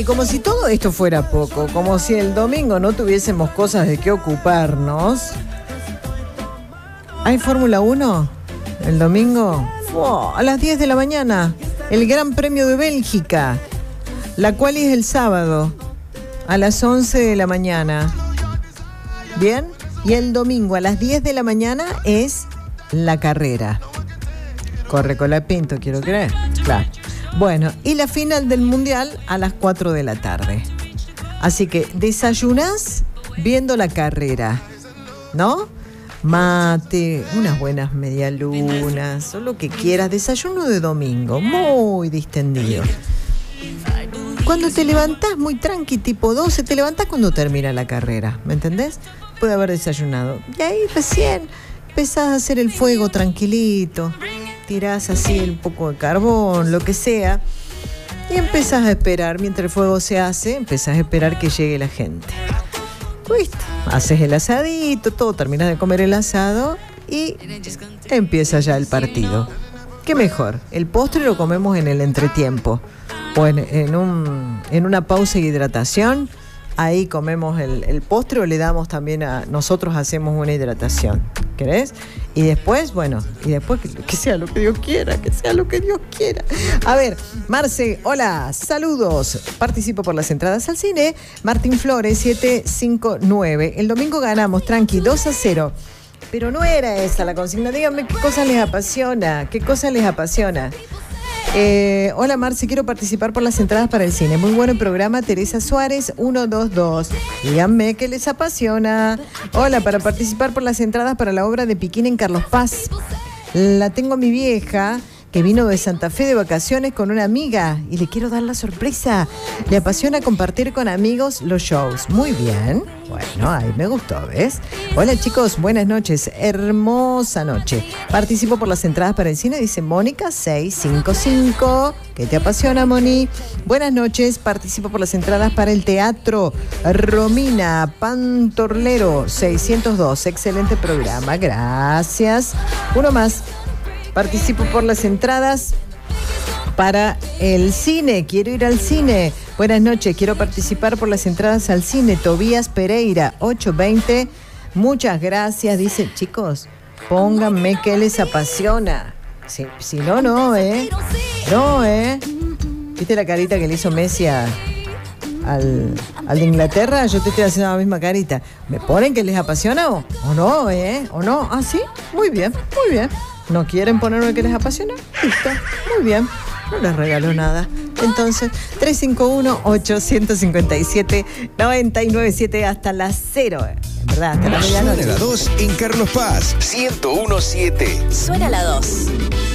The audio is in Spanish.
Y como si todo esto fuera poco, como si el domingo no tuviésemos cosas de qué ocuparnos. ¿Hay Fórmula 1 el domingo? ¡Wow! A las 10 de la mañana, el Gran Premio de Bélgica, la cual es el sábado, a las 11 de la mañana. ¿Bien? Y el domingo a las 10 de la mañana es la carrera. Corre Colapinto, quiero creer. Claro. Bueno, y la final del Mundial a las 4 de la tarde. Así que desayunás viendo la carrera, ¿no? Mate, unas buenas medialunas, o lo que quieras. Desayuno de domingo, muy distendido. Cuando te levantás muy tranqui, tipo 12, te levantás cuando termina la carrera, ¿me entendés? Puede haber desayunado. Y ahí recién empezás a hacer el fuego tranquilito, tirás así un poco de carbón, lo que sea, y empezás a esperar. Mientras el fuego se hace, empezás a esperar que llegue la gente. ¿Viste? Haces el asadito, todo, terminas de comer el asado y empieza ya el partido. ¿Qué mejor? El postre lo comemos en el entretiempo o en una pausa de hidratación. Ahí comemos el postre o le damos también nosotros hacemos una hidratación. ¿Querés? Y después, bueno, que sea lo que Dios quiera, que sea lo que Dios quiera. A ver, Marce, hola, saludos. Participo por las entradas al cine. Martín Flores, 759. El domingo ganamos, tranqui, 2-0. Pero no era esa la consigna. Díganme qué cosa les apasiona. ¿Qué cosa les apasiona? Hola Marce, quiero participar por las entradas para el cine. Muy bueno el programa. Teresa Suárez, 122. Díganme qué les apasiona. Hola, para participar por las entradas para la obra de Piquín en Carlos Paz. La tengo a mi vieja, que vino de Santa Fe de vacaciones con una amiga y le quiero dar la sorpresa. Le apasiona compartir con amigos los shows. Muy bien. Bueno, ahí me gustó, ¿ves? Hola chicos, buenas noches. Hermosa noche. Participo por las entradas para el cine, dice Mónica 655. ¿Qué te apasiona, Moni? Buenas noches. Participo por las entradas para el teatro. Romina Pantorlero 602. Excelente programa. Gracias. Uno más. Participo por las entradas para el cine. Quiero ir al cine. Buenas noches. Quiero participar por las entradas al cine. Tobías Pereira, 820. Muchas gracias. Dice, chicos, pónganme qué les apasiona. Si no, no, No, ¿Viste la carita que le hizo Messi al de Inglaterra? Yo te estoy haciendo la misma carita. ¿Me ponen que les apasiona o no, ¿O no? Ah, ¿sí? Muy bien, muy bien. ¿No quieren ponerme que les apasiona? Listo, muy bien. No les regaló nada. Entonces, 351-857-997 hasta las 0. En verdad, hasta la medianoche. Suena la 2 en Carlos Paz, 101.7. Suena la 2.